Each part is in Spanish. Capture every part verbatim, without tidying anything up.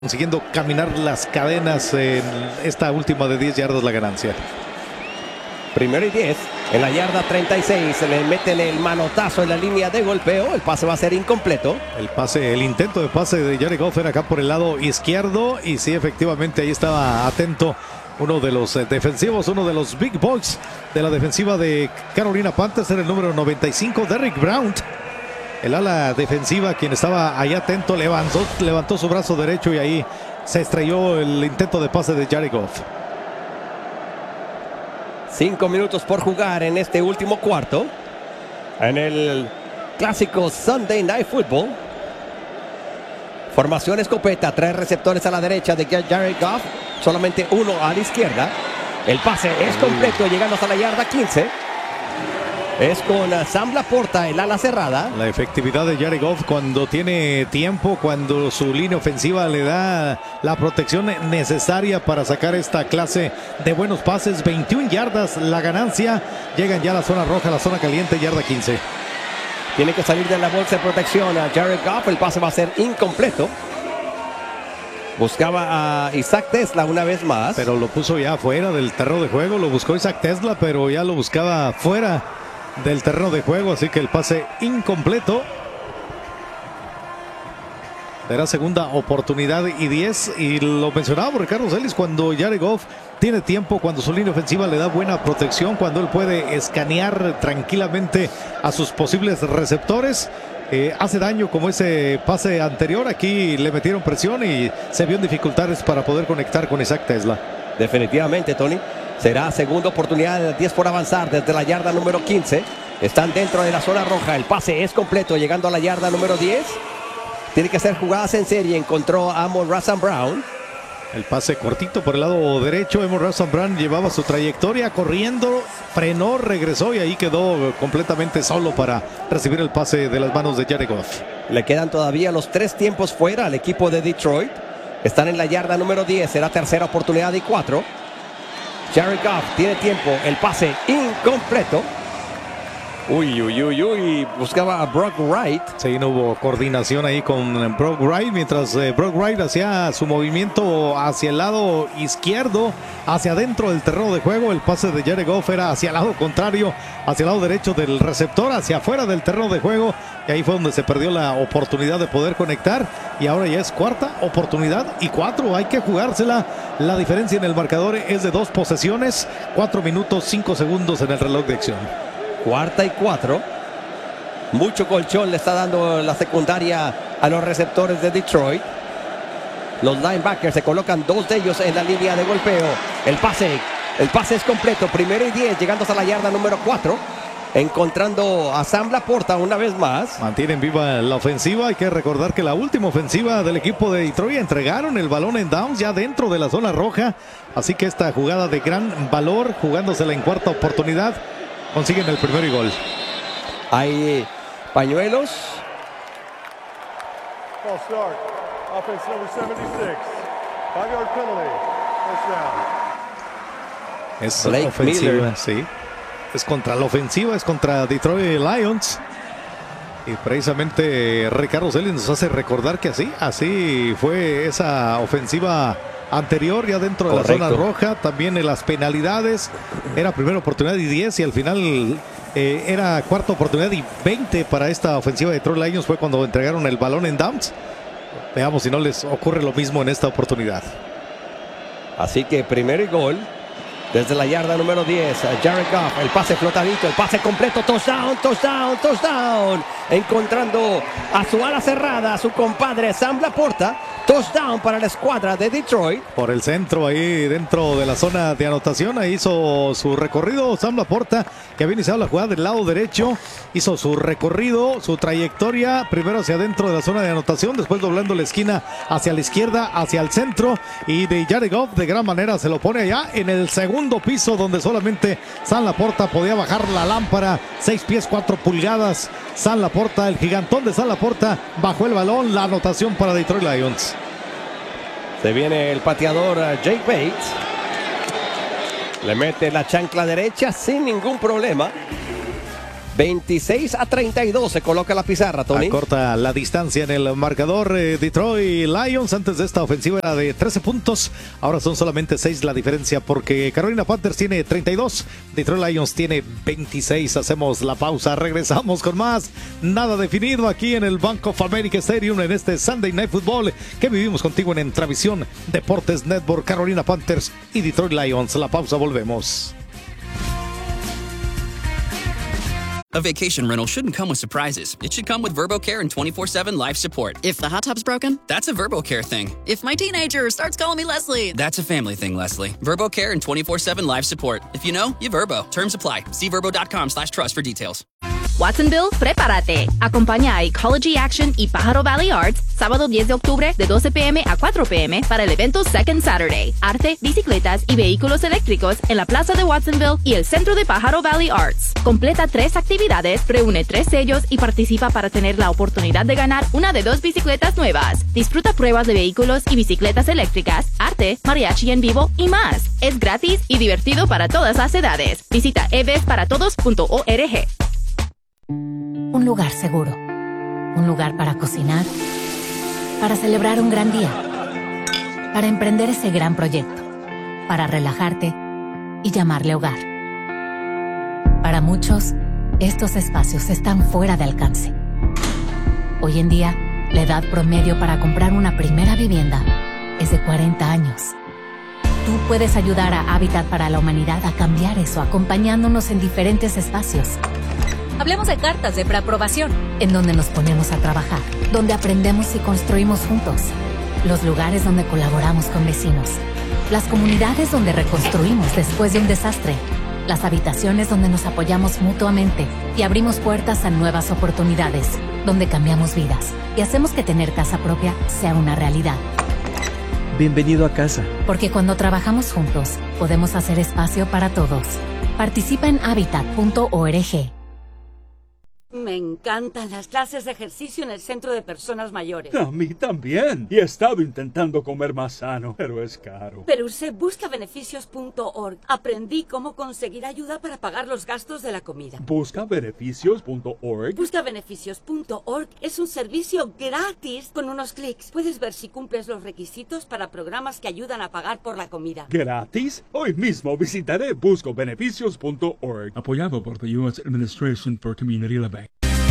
consiguiendo caminar las cadenas en esta última de diez yardas la ganancia. Primero y diez, en la yarda treinta y seis, se le meten el manotazo en la línea de golpeo, el pase va a ser incompleto. El pase, el intento de pase de Jared Goff era acá por el lado izquierdo y sí, efectivamente ahí estaba atento uno de los defensivos, uno de los big boys de la defensiva de Carolina Panthers, era el número noventa y cinco, Derrick Brown. El ala defensiva, quien estaba ahí atento, levantó, levantó su brazo derecho y ahí se estrelló el intento de pase de Jared Goff. Cinco minutos por jugar en este último cuarto. En el clásico Sunday Night Football. Formación escopeta, tres receptores a la derecha de Jared Goff, solamente uno a la izquierda. El pase es completo, llegando hasta la yarda quince. Es con Sam Laporta, el ala cerrada. La efectividad de Jared Goff cuando tiene tiempo, cuando su línea ofensiva le da la protección necesaria para sacar esta clase de buenos pases. veintiuna yardas la ganancia. Llegan ya a la zona roja, la zona caliente, yarda quince. Tiene que salir de la bolsa de protección a Jared Goff. El pase va a ser incompleto. Buscaba a Isaac Tesla una vez más. Pero lo puso ya fuera del terreno de juego. Lo buscó Isaac Tesla, pero ya lo buscaba fuera del terreno de juego, así que el pase incompleto. Será segunda oportunidad y diez, y lo mencionaba Ricardo Celis, cuando Jared Goff tiene tiempo, cuando su línea ofensiva le da buena protección, cuando él puede escanear tranquilamente a sus posibles receptores, eh, hace daño como ese pase anterior. Aquí le metieron presión y se vio en dificultades para poder conectar con Isaac Tesla. Definitivamente, Tony. Será segunda oportunidad de diez por avanzar desde la yarda número quince. Están dentro de la zona roja. El pase es completo, llegando a la yarda número diez. Tiene que hacer jugadas en serie. Encontró a Amon-Ra Saint Brown. El pase cortito por el lado derecho. Amon-Ra Saint Brown llevaba su trayectoria corriendo, frenó, regresó y ahí quedó completamente solo para recibir el pase de las manos de Jared Goff. Le quedan todavía los tres tiempos fuera al equipo de Detroit. Están en la yarda número diez. Será tercera oportunidad y cuatro. Jared Goff tiene tiempo, el pase incompleto. Uy, uy, uy, uy, buscaba a Brock Wright. Sí, no hubo coordinación ahí con Brock Wright, mientras eh, Brock Wright hacía su movimiento hacia el lado izquierdo, hacia adentro del terreno de juego. El pase de Jared Goff era hacia el lado contrario, hacia el lado derecho del receptor, hacia afuera del terreno de juego. Y ahí fue donde se perdió la oportunidad de poder conectar. Y ahora ya es cuarta oportunidad y cuatro. Hay que jugársela. La diferencia en el marcador es de dos posesiones. Cuatro minutos, cinco segundos en el reloj de acción. Cuarta y cuatro. Mucho colchón le está dando la secundaria a los receptores de Detroit. Los linebackers se colocan dos de ellos en la línea de golpeo. El pase, el pase es completo. Primero y diez, llegando hasta la yarda número cuatro. Encontrando a Sam Laporta una vez más. Mantienen viva la ofensiva. Hay que recordar que la última ofensiva del equipo de Detroit entregaron el balón en downs ya dentro de la zona roja. Así que esta jugada de gran valor, jugándosela en cuarta oportunidad, consiguen el primero y gol. Hay pañuelos. False start. Offense number setenta y seis. Five yard penalty. First down. Es Blake ofensiva, Miller. sí. Es contra la ofensiva, es contra Detroit Lions. Y precisamente Ricardo Celis nos hace recordar que así, así fue esa ofensiva anterior, ya dentro de Correcto. la zona roja. También en las penalidades era primera oportunidad y diez, y al final eh, era cuarta oportunidad y veinte para esta ofensiva de Detroit Lions. Fue cuando entregaron el balón en downs. Veamos si no les ocurre lo mismo en esta oportunidad. Así que primero y gol. Desde la yarda número diez, Jared Goff, el pase flotadito, el pase completo, touchdown, touchdown, touchdown. Encontrando a su ala cerrada, a su compadre Sam Laporta. Touchdown para la escuadra de Detroit. Por el centro, ahí dentro de la zona de anotación, ahí hizo su recorrido Sam Laporta, que había iniciado la jugada del lado derecho. Hizo su recorrido, su trayectoria, primero hacia adentro de la zona de anotación, después doblando la esquina hacia la izquierda, hacia el centro. Y de Jared Goff de gran manera se lo pone allá en el segundo piso, donde solamente Sam Laporta podía bajar la lámpara. Seis pies, cuatro pulgadas. Sam Laporta, el gigantón de Sam Laporta, bajó el balón. La anotación para Detroit Lions. Se viene el pateador Jake Bates. Le mete la chancla derecha sin ningún problema. veintiséis a treinta y dos se coloca la pizarra, Tony. Acorta la distancia en el marcador. eh, Detroit Lions antes de esta ofensiva era de trece puntos. Ahora son solamente seis la diferencia porque Carolina Panthers tiene treinta y dos. Detroit Lions tiene veintiséis. Hacemos la pausa. Regresamos con más. Nada definido aquí en el Bank of America Stadium en este Sunday Night Football que vivimos contigo en Entravisión Deportes Network. Carolina Panthers y Detroit Lions. La pausa, volvemos. A vacation rental shouldn't come with surprises. It should come with VerboCare and twenty-four seven life support. If the hot tub's broken, That's a VerboCare thing. if my teenager starts calling me Leslie, That's a family thing, Leslie. VerboCare and twenty-four seven life support. If you know, you Verbo. Terms apply. See verbo.com slash trust for details. Watsonville, prepárate. Acompaña a Ecology Action y Pájaro Valley Arts sábado diez de octubre de doce p m a cuatro p m para el evento Second Saturday. Arte, bicicletas y vehículos eléctricos en la plaza de Watsonville y el centro de Pájaro Valley Arts. Completa tres actividades, reúne tres sellos y participa para tener la oportunidad de ganar una de dos bicicletas nuevas. Disfruta pruebas de vehículos y bicicletas eléctricas, arte, mariachi en vivo y más. Es gratis y divertido para todas las edades. Visita eves para todos punto org. Un lugar seguro. Un lugar para cocinar. Para celebrar un gran día. Para emprender ese gran proyecto. Para relajarte y llamarle hogar. Para muchos, estos espacios están fuera de alcance. Hoy en día, la edad promedio para comprar una primera vivienda es de cuarenta años. Tú puedes ayudar a Hábitat para la Humanidad a cambiar eso acompañándonos en diferentes espacios. Hablemos de cartas de preaprobación, en donde nos ponemos a trabajar, donde aprendemos y construimos juntos, los lugares donde colaboramos con vecinos, las comunidades donde reconstruimos después de un desastre, las habitaciones donde nos apoyamos mutuamente y abrimos puertas a nuevas oportunidades, donde cambiamos vidas y hacemos que tener casa propia sea una realidad. Bienvenido a casa. Porque cuando trabajamos juntos, podemos hacer espacio para todos. Participa en hábitat punto org. Me encantan las clases de ejercicio en el centro de personas mayores. A mí también. Y he estado intentando comer más sano, pero es caro. Pero usé busca beneficios punto org. Aprendí cómo conseguir ayuda para pagar los gastos de la comida. busca beneficios punto org. busca beneficios punto org es un servicio gratis con unos clics. Puedes ver si cumples los requisitos para programas que ayudan a pagar por la comida. ¿Gratis? Hoy mismo visitaré busco beneficios punto org. Apoyado por the U S Administration for Community Living.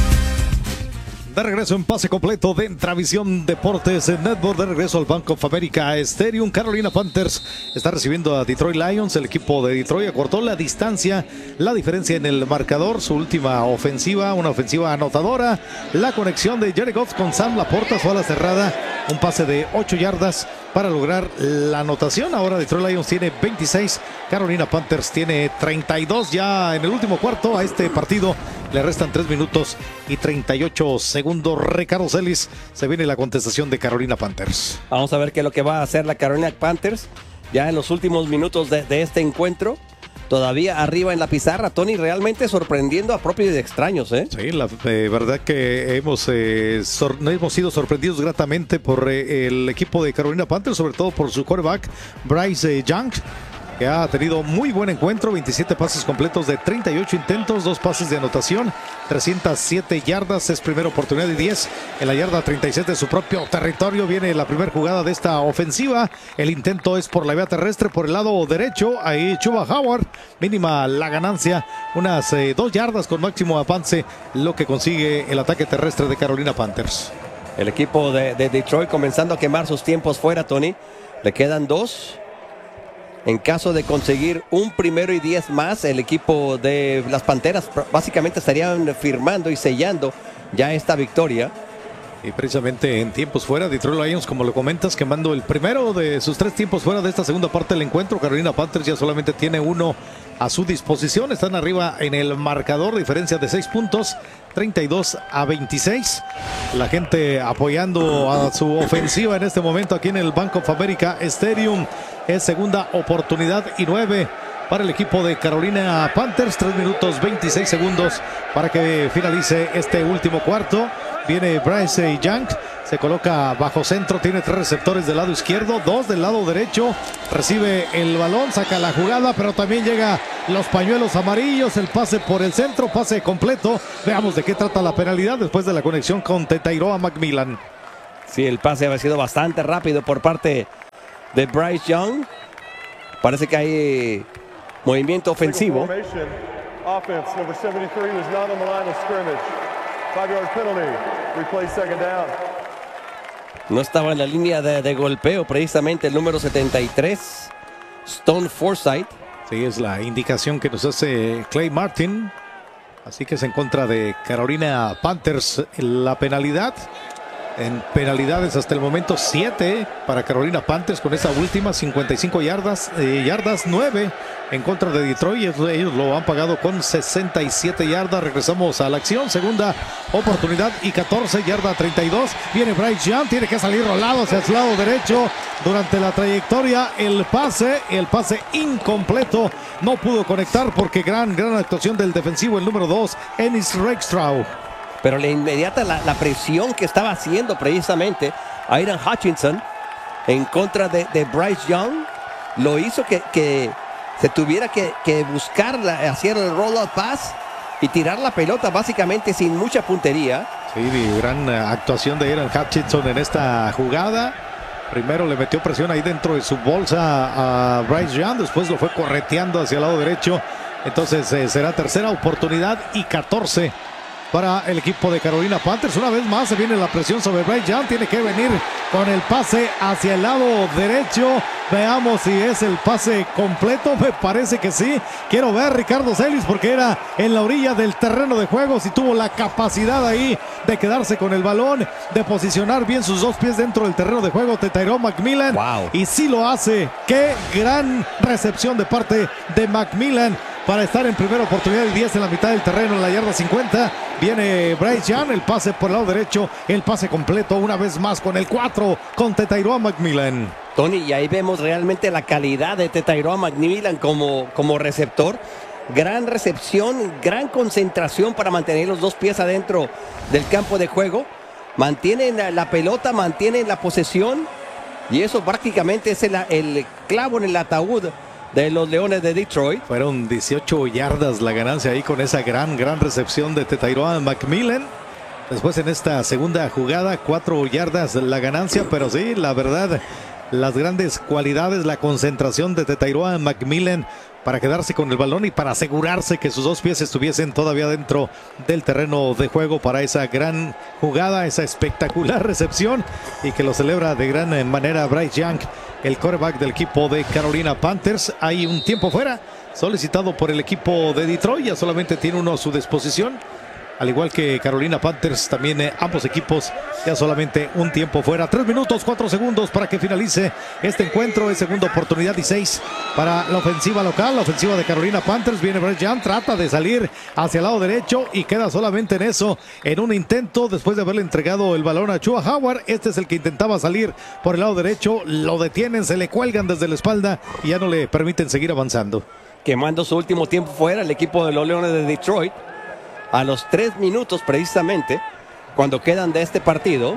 De regreso en pase completo de Entravisión Deportes Network, de regreso al Bank of America Stadium. Carolina Panthers está recibiendo a Detroit Lions. El equipo de Detroit acortó la distancia, la diferencia en el marcador. Su última ofensiva, una ofensiva anotadora. La conexión de Jared Goff con Sam Laporta, su ala cerrada, un pase de ocho yardas para lograr la anotación. Ahora Detroit Lions tiene veintiséis, Carolina Panthers tiene treinta y dos. Ya en el último cuarto a este partido le restan tres minutos y treinta y ocho segundos. Ricardo Celis, se viene la contestación de Carolina Panthers. Vamos a ver qué es lo que va a hacer la Carolina Panthers ya en los últimos minutos de, de este encuentro. Todavía arriba en la pizarra, Tony, realmente sorprendiendo a propios y extraños, ¿eh? Sí, la eh, verdad que hemos, eh, sor, hemos sido sorprendidos gratamente por eh, el equipo de Carolina Panthers, sobre todo por su quarterback, Bryce eh, Young, que ha tenido muy buen encuentro, veintisiete pases completos de treinta y ocho intentos, dos pases de anotación, trescientas siete yardas, es primera oportunidad de diez en la yarda treinta y siete de su propio territorio. Viene la primera jugada de esta ofensiva, el intento es por la vía terrestre, por el lado derecho, ahí Chuba Howard, mínima la ganancia, unas eh, dos yardas con máximo avance, lo que consigue el ataque terrestre de Carolina Panthers. El equipo de, de Detroit comenzando a quemar sus tiempos fuera, Tony, le quedan dos. En caso de conseguir un primero y diez más, el equipo de las Panteras básicamente estarían firmando y sellando ya esta victoria. Y precisamente en tiempos fuera, Detroit Lions, como lo comentas, quemando el primero de sus tres tiempos fuera de esta segunda parte del encuentro. Carolina Panthers ya solamente tiene uno a su disposición. Están arriba en el marcador, diferencia de seis puntos, treinta y dos a veintiséis. La gente apoyando a su ofensiva en este momento aquí en el Bank of America Stadium. Es segunda oportunidad y nueve para el equipo de Carolina Panthers. tres minutos veintiséis segundos para que finalice este último cuarto. Viene Bryce Young, Se coloca bajo centro, tiene tres receptores del lado izquierdo, dos del lado derecho. Recibe el balón, saca la jugada, pero también llega los pañuelos amarillos. El pase por el centro, pase completo. Veamos de qué trata la penalidad después de la conexión con Tetairoa McMillan. Sí, el pase ha sido bastante rápido por parte de Bryce Young. Parece que hay movimiento ofensivo. Offense, number seventy-three was not on the line of scrimmage. Five-yard penalty. Replay second down. No estaba en la línea de, de golpeo, precisamente el número setenta y tres, Stone Forsythe. Sí, es la indicación que nos hace Clay Martin. Así que es en contra de Carolina Panthers la penalidad. En penalidades hasta el momento siete para Carolina Panthers con esa última, cincuenta y cinco yardas, eh, yardas nueve en contra de Detroit. Ellos, ellos lo han pagado con sesenta y siete yardas. Regresamos a la acción, segunda oportunidad y catorce, yarda treinta y dos. Viene Bryce Young, tiene que salir rolado hacia su lado derecho durante la trayectoria. El pase, el pase incompleto, no pudo conectar porque gran, gran actuación del defensivo, el número dos, Ennis Rakestraw. Pero la inmediata, la, la presión que estaba haciendo precisamente Aidan Hutchinson en contra de, de Bryce Young, lo hizo que, que se tuviera que, que buscar, la, hacer el roll-out pass y tirar la pelota básicamente sin mucha puntería. Sí, gran actuación de Aidan Hutchinson en esta jugada. Primero le metió presión ahí dentro de su bolsa a Bryce Young, después lo fue correteando hacia el lado derecho. Entonces eh, será tercera oportunidad y catorce para el equipo de Carolina Panthers. Una vez más se viene la presión sobre Bryce Young. Tiene que venir con el pase hacia el lado derecho. Veamos si es el pase completo. Me parece que sí. Quiero ver Ricardo Celis porque era en la orilla del terreno de juego. Si tuvo la capacidad ahí de quedarse con el balón, de posicionar bien sus dos pies dentro del terreno de juego Tetairoa McMillan. Wow. Y sí lo hace. Qué gran recepción de parte de McMillan para estar en primera oportunidad y diez en la mitad del terreno en la yarda cincuenta. Viene Bryce Young, el pase por el lado derecho, el pase completo una vez más con el cuatro con Tetairoa McMillan. Tony, y ahí vemos realmente la calidad de Tetairoa McMillan como, como receptor. Gran recepción, gran concentración para mantener los dos pies adentro del campo de juego. Mantienen la, la pelota, mantienen la posesión y eso prácticamente es el, el clavo en el ataúd de los Leones de Detroit. Fueron dieciocho yardas la ganancia ahí con esa gran, gran recepción de Tetairoa McMillan. Después en esta segunda jugada, cuatro yardas la ganancia, pero sí, la verdad, las grandes cualidades, la concentración de Tetairoa McMillan para quedarse con el balón y para asegurarse que sus dos pies estuviesen todavía dentro del terreno de juego para esa gran jugada, esa espectacular recepción, y que lo celebra de gran manera Bryce Young, el quarterback del equipo de Carolina Panthers. Hay un tiempo fuera solicitado por el equipo de Detroit, ya solamente tiene uno a su disposición. Al igual que Carolina Panthers, también eh, ambos equipos ya solamente un tiempo fuera. Tres minutos, cuatro segundos para que finalice este encuentro. Es segunda oportunidad y seis para la ofensiva local. La ofensiva de Carolina Panthers. Viene Bryce Young, trata de salir hacia el lado derecho y queda solamente en eso, en un intento después de haberle entregado el balón a Chua Howard. Este es el que intentaba salir por el lado derecho. Lo detienen, se le cuelgan desde la espalda y ya no le permiten seguir avanzando. Quemando su último tiempo fuera el equipo de los Leones de Detroit. A los tres minutos precisamente, cuando quedan de este partido.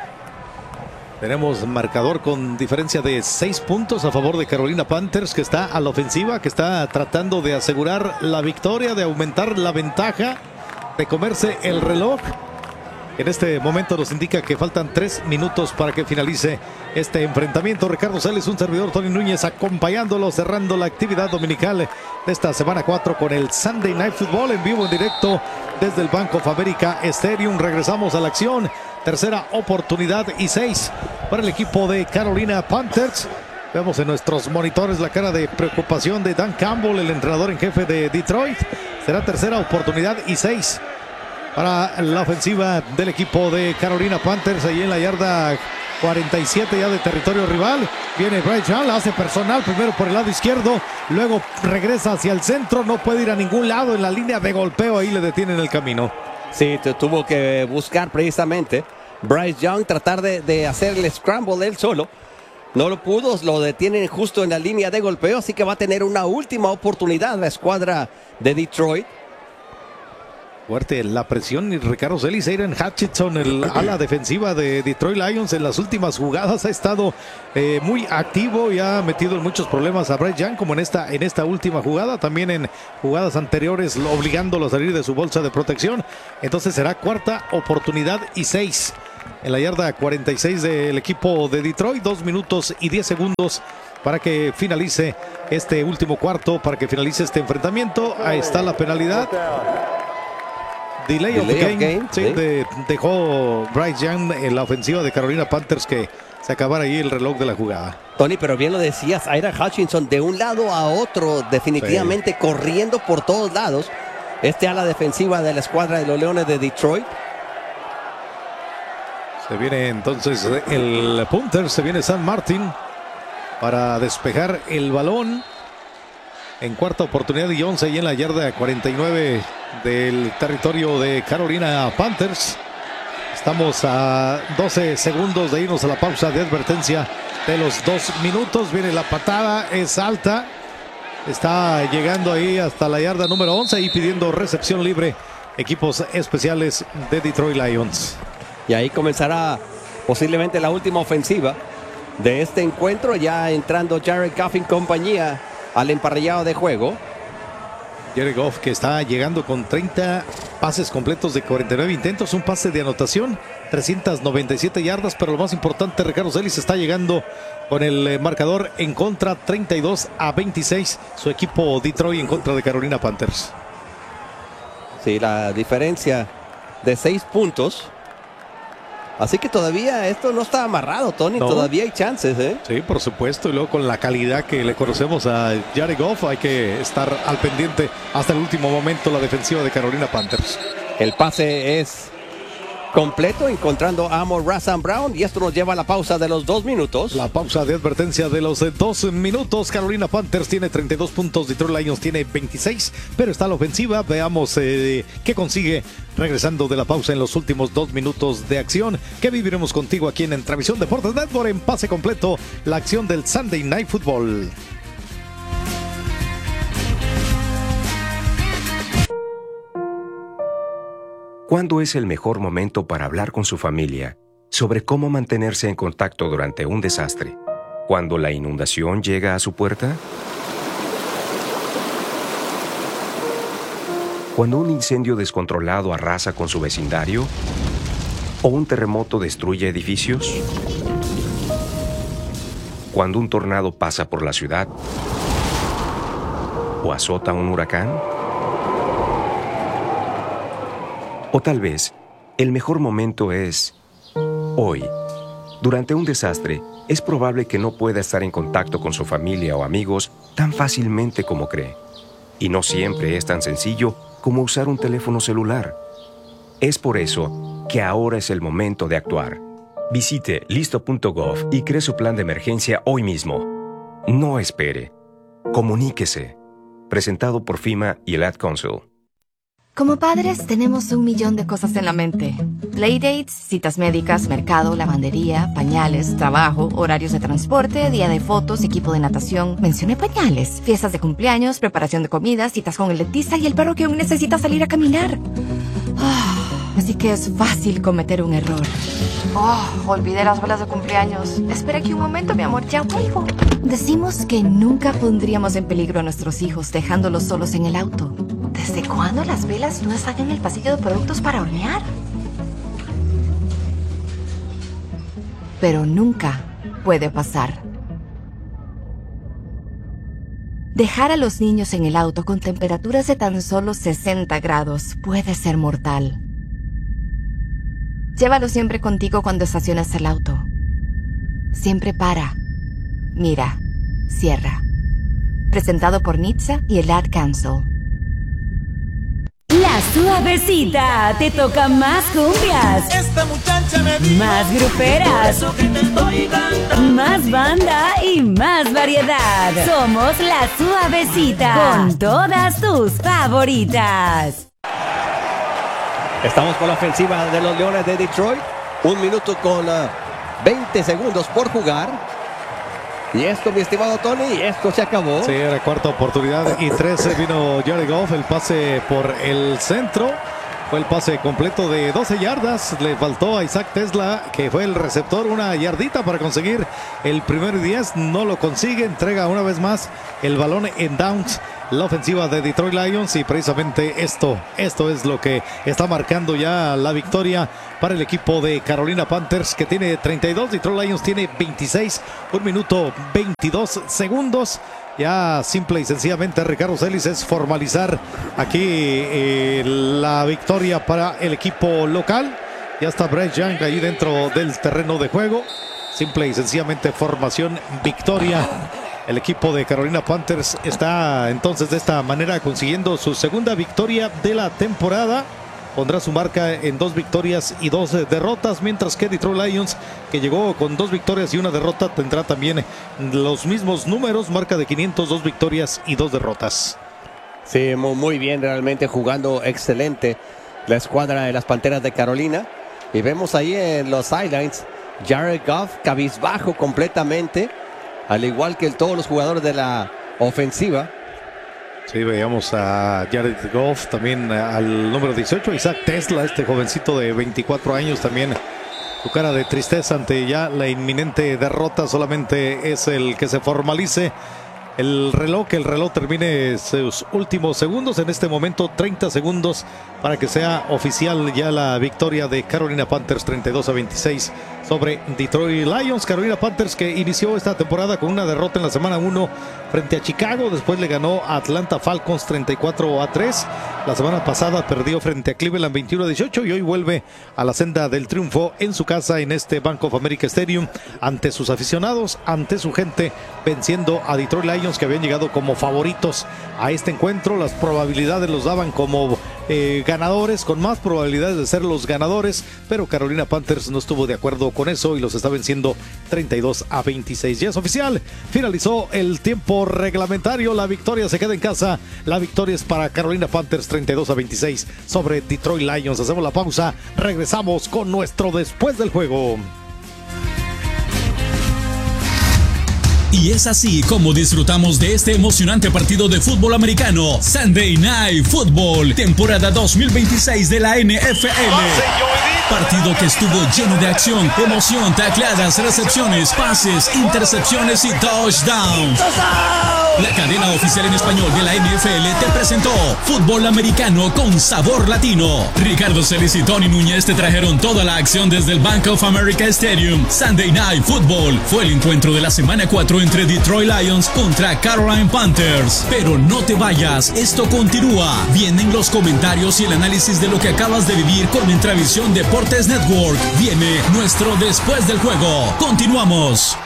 Tenemos marcador con diferencia de seis puntos a favor de Carolina Panthers, que está a la ofensiva, que está tratando de asegurar la victoria, de aumentar la ventaja, de comerse el reloj. En este momento nos indica que faltan tres minutos para que finalice este enfrentamiento. Ricardo Celis, un servidor, Tony Núñez, acompañándolo, cerrando la actividad dominical de esta semana cuatro con el Sunday Night Football en vivo, en directo desde el Bank of America Stadium. Regresamos a la acción. Tercera oportunidad y seis para el equipo de Carolina Panthers. Vemos en nuestros monitores la cara de preocupación de Dan Campbell, el entrenador en jefe de Detroit. Será tercera oportunidad y seis para la ofensiva del equipo de Carolina Panthers, ahí en la yarda cuarenta y siete ya de territorio rival. Viene Bryce Young, la hace personal, primero por el lado izquierdo, luego regresa hacia el centro, no puede ir a ningún lado en la línea de golpeo, ahí le detienen el camino. Sí, tuvo que buscar precisamente Bryce Young, tratar de, de hacer el scramble él solo. No lo pudo, lo detienen justo en la línea de golpeo, así que va a tener una última oportunidad la escuadra de Detroit. Fuerte la presión y Ricardo Celis, Aiden Hutchinson, el ala defensiva de Detroit Lions en las últimas jugadas ha estado eh, muy activo y ha metido en muchos problemas a Bryce Young, como en esta, en esta última jugada, también en jugadas anteriores obligándolo a salir de su bolsa de protección. Entonces será cuarta oportunidad y seis en la yarda cuarenta y seis del equipo de Detroit, dos minutos y diez segundos para que finalice este último cuarto, para que finalice este enfrentamiento. Ahí está la penalidad. Delay, Delay of game, of game sí, ¿sí? De, dejó Bryce Young en la ofensiva de Carolina Panthers que se acabara ahí el reloj de la jugada. Tony, pero bien lo decías, Aiden Hutchinson de un lado a otro, definitivamente sí. corriendo por todos lados. Este ala defensiva de la escuadra de los Leones de Detroit. Se viene entonces el punter, se viene San Martin para despejar el balón. En cuarta oportunidad y once y en la yarda cuarenta y nueve del territorio de Carolina Panthers. Estamos a doce segundos de irnos a la pausa de advertencia de los dos minutos. Viene la patada, es alta. Está llegando ahí hasta la yarda número once y pidiendo recepción libre equipos especiales de Detroit Lions. Y ahí comenzará posiblemente la última ofensiva de este encuentro, ya entrando Jared Goff en compañía al emparrillado de juego. Jared Goff, que está llegando con treinta pases completos de cuarenta y nueve intentos, un pase de anotación, trescientas noventa y siete yardas, pero lo más importante, Ricardo Celis está llegando con el marcador en contra, treinta y dos a veintiséis, su equipo Detroit en contra de Carolina Panthers. Sí, la diferencia de seis puntos. Así que todavía esto no está amarrado, Tony. No. Todavía hay chances, ¿eh? Sí, por supuesto. Y luego con la calidad que le conocemos a Jared Goff, hay que estar al pendiente hasta el último momento la defensiva de Carolina Panthers. El pase es completo, encontrando a Amon-Ra Saint Brown, y esto nos lleva a la pausa de los dos minutos. La pausa de advertencia de los dos minutos. Carolina Panthers tiene treinta y dos puntos, Detroit Lions tiene veintiséis, pero está la ofensiva. Veamos eh, qué consigue regresando de la pausa en los últimos dos minutos de acción, que viviremos contigo aquí en Entravisión Deportes Network en pase completo, la acción del Sunday Night Football. ¿Cuándo es el mejor momento para hablar con su familia sobre cómo mantenerse en contacto durante un desastre? ¿Cuando la inundación llega a su puerta? ¿Cuando un incendio descontrolado arrasa con su vecindario? ¿O un terremoto destruye edificios? ¿Cuando un tornado pasa por la ciudad? ¿O azota un huracán? O tal vez, el mejor momento es hoy. Durante un desastre, es probable que no pueda estar en contacto con su familia o amigos tan fácilmente como cree. Y no siempre es tan sencillo como usar un teléfono celular. Es por eso que ahora es el momento de actuar. Visite listo punto gov y cree su plan de emergencia hoy mismo. No espere. Comuníquese. Presentado por FEMA y el Ad Council. Como padres tenemos un millón de cosas en la mente. Playdates, citas médicas, mercado, lavandería, pañales, trabajo, horarios de transporte, día de fotos, equipo de natación. Mencioné pañales, fiestas de cumpleaños, preparación de comidas, citas con el dentista y el perro que aún necesita salir a caminar. Oh, así que es fácil cometer un error. Oh, olvidé las velas de cumpleaños. Espera aquí un momento, mi amor, ya vuelvo. Decimos que nunca pondríamos en peligro a nuestros hijos dejándolos solos en el auto. ¿Desde cuándo las velas no están en el pasillo de productos para hornear? Pero nunca puede pasar. Dejar a los niños en el auto con temperaturas de tan solo sesenta grados puede ser mortal. Llévalo siempre contigo cuando estaciones el auto. Siempre para, mira, cierra. Presentado por N H T S A y el Ad Council. La Suavecita te toca más cumbias, esta muchacha me dijo, más gruperas, eso que te estoy cantando, más banda y más variedad. Somos La Suavecita con todas tus favoritas. Estamos con la ofensiva de los Leones de Detroit. Un minuto con uh, veinte segundos por jugar. Y esto, mi estimado Tony, esto se acabó. Sí, era cuarta oportunidad y trece vino Jared Goff, el pase por el centro. Fue el pase completo de doce yardas. Le faltó a Isaac Tesla, que fue el receptor, una yardita para conseguir el primero y diez. No lo consigue. Entrega una vez más el balón en downs. La ofensiva de Detroit Lions, y precisamente esto, esto es lo que está marcando ya la victoria para el equipo de Carolina Panthers, que tiene treinta y dos, Detroit Lions tiene veintiséis, un minuto veintidós segundos. Ya simple y sencillamente, Ricardo Celis, es formalizar aquí eh, la victoria para el equipo local. Ya está Bryce Young ahí dentro del terreno de juego. Simple y sencillamente formación, victoria. El equipo de Carolina Panthers está entonces de esta manera consiguiendo su segunda victoria de la temporada. Pondrá su marca en dos victorias y dos derrotas, mientras que Detroit Lions, que llegó con dos victorias y una derrota, tendrá también los mismos números, marca de quinientos dos victorias y dos derrotas. Sí, muy bien, realmente jugando excelente la escuadra de las Panteras de Carolina. Y vemos ahí en los sidelines Jared Goff cabizbajo completamente, al igual que todos los jugadores de la ofensiva. Sí, veíamos a Jared Goff, también al número dieciocho, Isaac Tesla, este jovencito de veinticuatro años, también su cara de tristeza ante ya la inminente derrota. Solamente es el que se formalice el reloj, que el reloj termine sus últimos segundos. En este momento treinta segundos para que sea oficial ya la victoria de Carolina Panthers, treinta y dos a veintiséis sobre Detroit Lions. Carolina Panthers, que inició esta temporada con una derrota en la semana uno frente a Chicago, después le ganó a Atlanta Falcons treinta y cuatro a tres. La semana pasada perdió frente a Cleveland veintiuno a dieciocho y hoy vuelve a la senda del triunfo en su casa, en este Bank of America Stadium, ante sus aficionados, ante su gente, venciendo a Detroit Lions, que habían llegado como favoritos a este encuentro. Las probabilidades los daban como eh, ganadores, con más probabilidades de ser los ganadores, pero Carolina Panthers no estuvo de acuerdo con eso y los está venciendo treinta y dos a veintiséis. Ya es oficial, finalizó el tiempo reglamentario, la victoria se queda en casa, la victoria es para Carolina Panthers, treinta y dos a veintiséis sobre Detroit Lions. Hacemos la pausa, regresamos con nuestro después del juego. Y es así como disfrutamos de este emocionante partido de fútbol americano, Sunday Night Football, temporada dos mil veintiséis de la N F L. Partido que estuvo lleno de acción, emoción, tacleadas, recepciones, pases, intercepciones y touchdowns. La cadena oficial en español de la N F L te presentó fútbol americano con sabor latino. Ricardo Celis y Tony Núñez te trajeron toda la acción desde el Bank of America Stadium. Sunday Night Football fue el encuentro de la semana cuatro entre Detroit Lions contra Carolina Panthers. Pero no te vayas, esto continúa. Vienen los comentarios y el análisis de lo que acabas de vivir con Intravisión Deportes Network. Viene nuestro después del juego. Continuamos.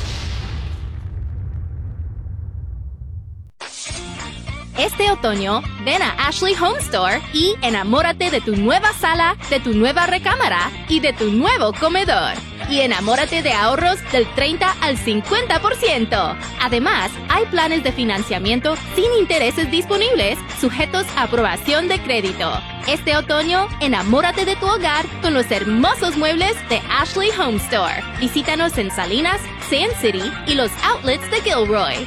Este otoño, ven a Ashley Home Store y enamórate de tu nueva sala, de tu nueva recámara y de tu nuevo comedor. Y enamórate de ahorros del treinta al cincuenta por ciento. Además, hay planes de financiamiento sin intereses disponibles, sujetos a aprobación de crédito. Este otoño, enamórate de tu hogar con los hermosos muebles de Ashley Home Store. Visítanos en Salinas, Sand City y los outlets de Gilroy.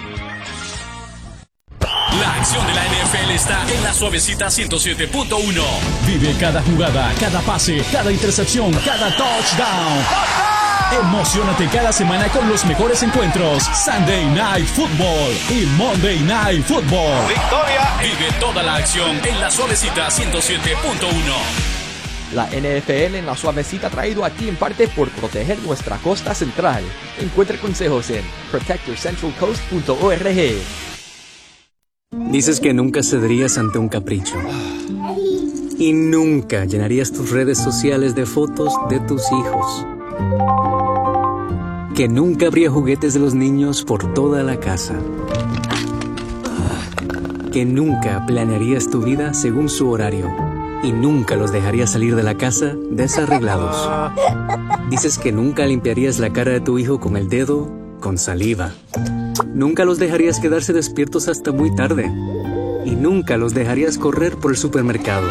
La acción de la N F L está en la Suavecita ciento siete punto uno. Vive cada jugada, cada pase, cada intercepción, cada touchdown. Emocionate cada semana con los mejores encuentros. Sunday Night Football y Monday Night Football. ¡Victoria! Vive toda la acción en la Suavecita ciento siete punto uno. La N F L en la Suavecita, traído a ti en parte por proteger nuestra costa central. Encuentra consejos en protect your central coast punto org. Dices que nunca cederías ante un capricho. Y nunca llenarías tus redes sociales de fotos de tus hijos. Que nunca habría juguetes de los niños por toda la casa. Que nunca planearías tu vida según su horario. Y nunca los dejarías salir de la casa desarreglados. Dices que nunca limpiarías la cara de tu hijo con el dedo con saliva. Nunca los dejarías quedarse despiertos hasta muy tarde. Y nunca los dejarías correr por el supermercado.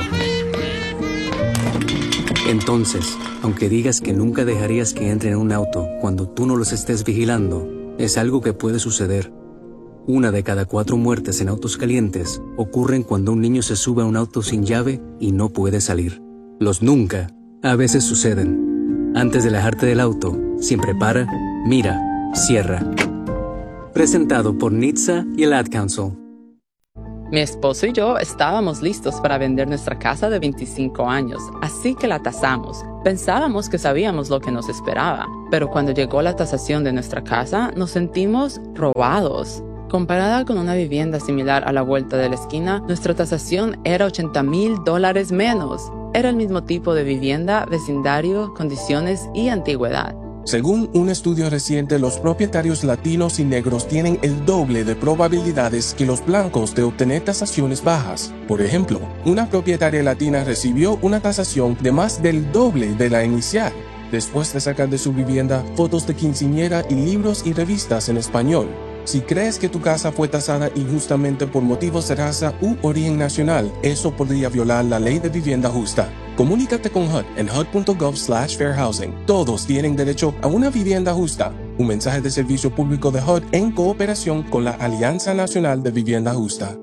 Entonces, aunque digas que nunca dejarías que entren en un auto cuando tú no los estés vigilando, es algo que puede suceder. Una de cada cuatro muertes en autos calientes ocurren cuando un niño se sube a un auto sin llave y no puede salir. Los nunca a veces suceden. Antes de alejarte del auto, siempre para, mira, cierra. Presentado por N H T S A y el Ad Council. Mi esposo y yo estábamos listos para vender nuestra casa de veinticinco años, así que la tasamos. Pensábamos que sabíamos lo que nos esperaba, pero cuando llegó la tasación de nuestra casa, nos sentimos robados. Comparada con una vivienda similar a la vuelta de la esquina, nuestra tasación era ochenta mil dólares menos. Era el mismo tipo de vivienda, vecindario, condiciones y antigüedad. Según un estudio reciente, los propietarios latinos y negros tienen el doble de probabilidades que los blancos de obtener tasaciones bajas. Por ejemplo, una propietaria latina recibió una tasación de más del doble de la inicial, después de sacar de su vivienda fotos de quinceañera y libros y revistas en español. Si crees que tu casa fue tasada injustamente por motivos de raza u origen nacional, eso podría violar la ley de vivienda justa. Comunícate con H U D en H U D punto gov slash fair housing. Todos tienen derecho a una vivienda justa. Un mensaje de servicio público de H U D en cooperación con la Alianza Nacional de Vivienda Justa.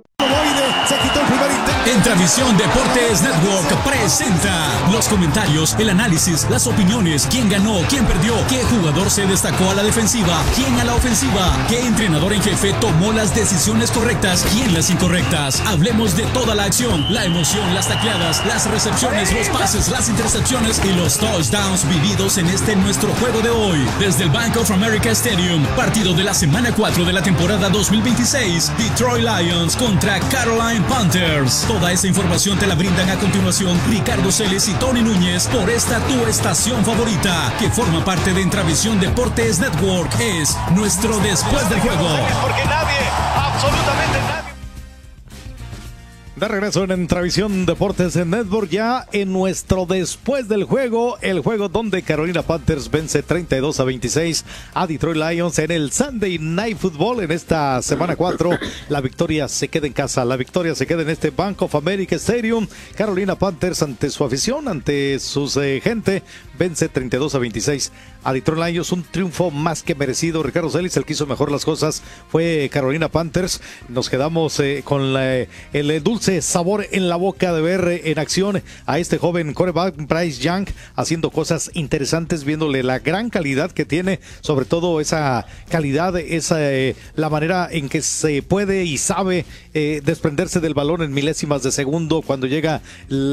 Entravisión Deportes Network presenta los comentarios, el análisis, las opiniones, quién ganó, quién perdió, qué jugador se destacó a la defensiva, quién a la ofensiva, qué entrenador en jefe tomó las decisiones correctas, quién las incorrectas. Hablemos de toda la acción, la emoción, las tacleadas, las recepciones, los pases, las intercepciones y los touchdowns vividos en este nuestro juego de hoy. Desde el Bank of America Stadium, partido de la semana cuatro de la temporada dos mil veintiséis, Detroit Lions contra Carolina Panthers. Toda esa información te la brindan a continuación Ricardo Celes y Tony Núñez por esta tu estación favorita, que forma parte de Entravisión Deportes Network. Es nuestro Después del Juego. Porque nadie, absolutamente nadie. De regreso en Entravisión Deportes en Network, ya en nuestro Después del Juego, el juego donde Carolina Panthers vence treinta y dos a veintiséis a Detroit Lions en el Sunday Night Football en esta semana cuatro. La victoria se queda en casa, la victoria se queda en este Bank of America Stadium. Carolina Panthers, ante su afición, ante su eh, gente, vence treinta y dos a veintiséis a Detroit Lions. Un triunfo más que merecido. Ricardo Celis, el que hizo mejor las cosas fue Carolina Panthers. Nos quedamos eh, con la, el dulce sabor en la boca de ver en acción a este joven quarterback Bryce Young haciendo cosas interesantes, viéndole la gran calidad que tiene, sobre todo esa calidad, esa eh, la manera en que se puede y sabe eh, desprenderse del balón en milésimas de segundo cuando llega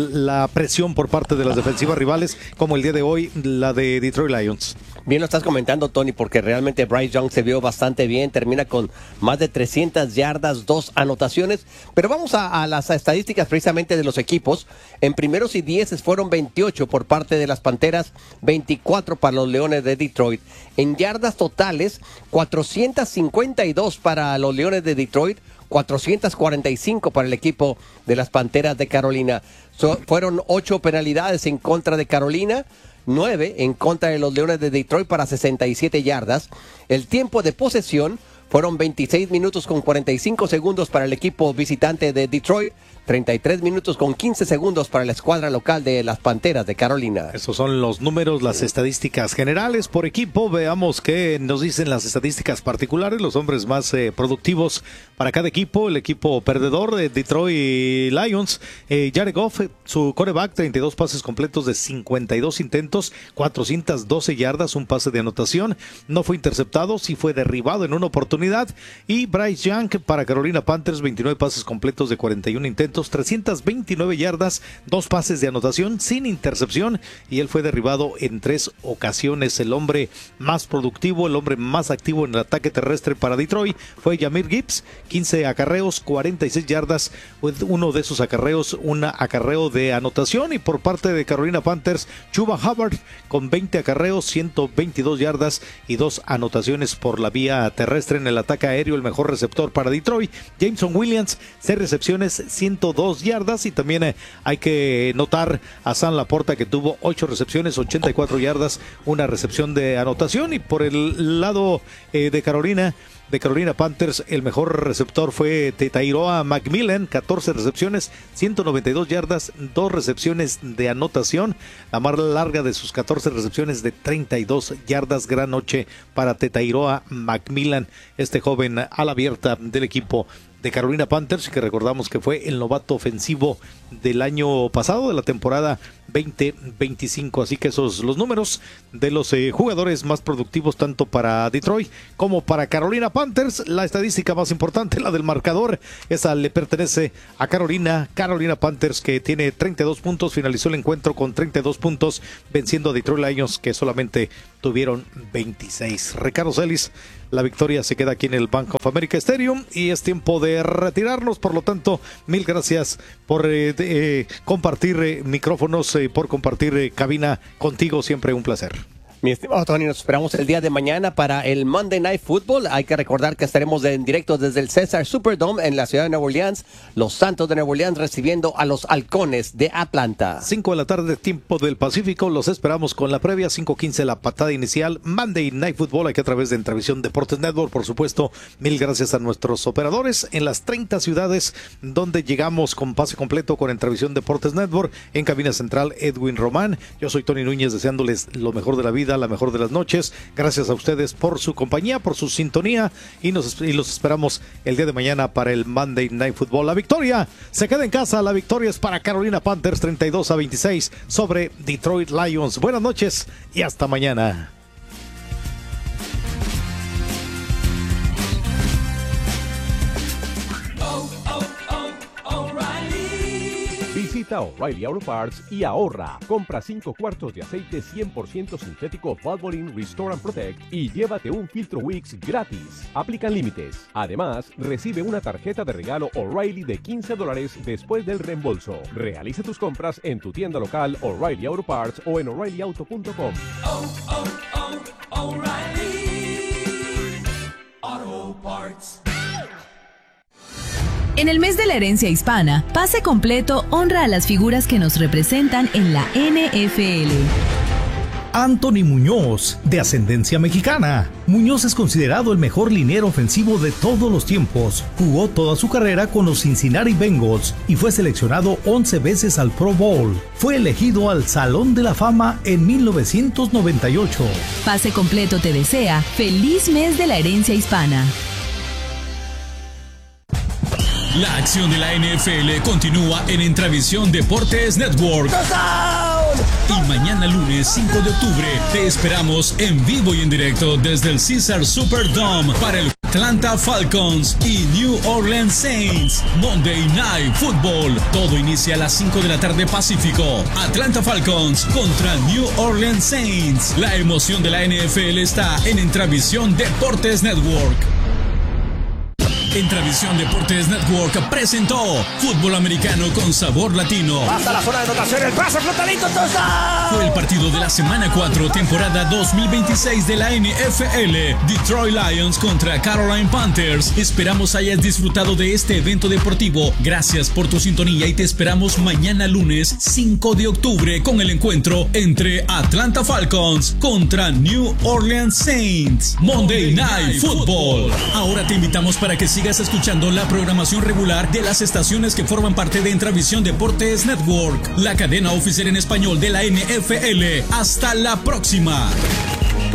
la presión por parte de las defensivas rivales, como el día de hoy la de Detroit Lions. Bien lo estás comentando, Tony, porque realmente Bryce Young se vio bastante bien, termina con más de trescientas yardas, dos anotaciones, pero vamos a, a las estadísticas precisamente de los equipos. En primeros y dieces fueron veintiocho por parte de las Panteras, veinticuatro para los Leones de Detroit. En yardas totales, cuatrocientas cincuenta y dos para los Leones de Detroit, cuatrocientas cuarenta y cinco para el equipo de las Panteras de Carolina. So, fueron ocho penalidades en contra de Carolina, nueve en contra de los Leones de Detroit para sesenta y siete yardas. El tiempo de posesión fueron veintiséis minutos con cuarenta y cinco segundos para el equipo visitante de Detroit, treinta y tres minutos con quince segundos para la escuadra local de las Panteras de Carolina. Esos son los números, las estadísticas generales por equipo. Veamos qué nos dicen las estadísticas particulares, los hombres más eh, productivos para cada equipo. El equipo perdedor de Detroit Lions, eh, Jared Goff, su quarterback, treinta y dos pases completos de cincuenta y dos intentos, cuatrocientas doce yardas, un pase de anotación, no fue interceptado, sí fue derribado en una oportunidad. Y Bryce Young para Carolina Panthers, veintinueve pases completos de cuarenta y uno intentos, trescientas veintinueve yardas, dos pases de anotación sin intercepción, y él fue derribado en tres ocasiones. El hombre más productivo, el hombre más activo en el ataque terrestre para Detroit fue Jahmyr Gibbs, quince acarreos, cuarenta y seis yardas, uno de esos acarreos, un acarreo de anotación. Y por parte de Carolina Panthers, Chuba Hubbard con veinte acarreos, ciento veintidós yardas y dos anotaciones por la vía terrestre. En el ataque aéreo, el mejor receptor para Detroit, Jameson Williams, seis recepciones, ciento ciento dos yardas. Y también eh, hay que notar a Sam Laporta, que tuvo ocho recepciones, ochenta y cuatro yardas, una recepción de anotación. Y por el lado eh, de Carolina, de Carolina Panthers, el mejor receptor fue Tetairoa McMillan, catorce recepciones, ciento noventa y dos yardas, dos recepciones de anotación. La más larga de sus catorce recepciones de treinta y dos yardas. Gran noche para Tetairoa McMillan, este joven ala abierta del equipo de Carolina Panthers, que recordamos que fue el novato ofensivo del año pasado, de la temporada veinte veinticinco. Así que esos los números de los eh, jugadores más productivos tanto para Detroit como para Carolina Panthers. La estadística más importante, la del marcador, esa le pertenece a Carolina. Carolina Panthers, que tiene treinta y dos puntos, finalizó el encuentro con treinta y dos puntos, venciendo a Detroit Lions, que solamente tuvieron veintiséis. Ricardo Celis, la victoria se queda aquí en el Bank of America Stadium y es tiempo de retirarnos. Por lo tanto, mil gracias por eh, de, eh, compartir eh, micrófonos, eh, por compartir eh, cabina contigo. Siempre un placer. Mi estimado Tony, nos esperamos el día de mañana para el Monday Night Football. Hay que recordar que estaremos en directo desde el César Superdome en la ciudad de Nueva Orleans. Los Santos de Nueva Orleans recibiendo a los Halcones de Atlanta. cinco de la tarde, tiempo del Pacífico. Los esperamos con la previa. cinco quince la patada inicial. Monday Night Football, aquí a través de Entrevisión Deportes Network. Por supuesto, mil gracias a nuestros operadores en las treinta ciudades donde llegamos con pase completo con Entrevisión Deportes Network. En cabina central, Edwin Román. Yo soy Tony Núñez, deseándoles lo mejor de la vida, la mejor de las noches. Gracias a ustedes por su compañía, por su sintonía, y, nos, y los esperamos el día de mañana para el Monday Night Football. La victoria se queda en casa. La victoria es para Carolina Panthers, treinta y dos a veintiséis sobre Detroit Lions. Buenas noches y hasta mañana. Visita O'Reilly Auto Parts y ahorra. Compra cinco cuartos de aceite cien por ciento sintético Valvoline Restore and Protect y llévate un filtro Wix gratis. Aplican límites. Además, recibe una tarjeta de regalo O'Reilly de quince dólares después del reembolso. Realiza tus compras en tu tienda local O'Reilly Auto Parts o en O'Reilly Auto punto com. Oh, oh, oh, O'Reilly Auto Parts. En el mes de la herencia hispana, Pase Completo honra a las figuras que nos representan en la N F L. Anthony Muñoz, de ascendencia mexicana. Muñoz es considerado el mejor liniero ofensivo de todos los tiempos. Jugó toda su carrera con los Cincinnati Bengals y fue seleccionado once veces al Pro Bowl. Fue elegido al Salón de la Fama en mil novecientos noventa y ocho. Pase Completo te desea feliz mes de la herencia hispana. La acción de la N F L continúa en Entravisión Deportes Network. Y mañana lunes cinco de octubre te esperamos en vivo y en directo desde el César Superdome para el Atlanta Falcons y New Orleans Saints. Monday Night Football. Todo inicia a las cinco de la tarde Pacífico. Atlanta Falcons contra New Orleans Saints. La emoción de la N F L está en Entravisión Deportes Network. Entravisión Deportes Network presentó Fútbol Americano con Sabor Latino. Hasta la zona de anotación, el paso flotadito, touchdown. Fue el partido de la semana cuatro, temporada dos mil veintiséis de la N F L. Detroit Lions contra Carolina Panthers. Esperamos hayas disfrutado de este evento deportivo. Gracias por tu sintonía y te esperamos mañana lunes cinco de octubre con el encuentro entre Atlanta Falcons contra New Orleans Saints. Monday Night Football. Ahora te invitamos para que sigas escuchando la programación regular de las estaciones que forman parte de Entravisión Deportes Network, la cadena oficial en español de la N F L. Hasta la próxima.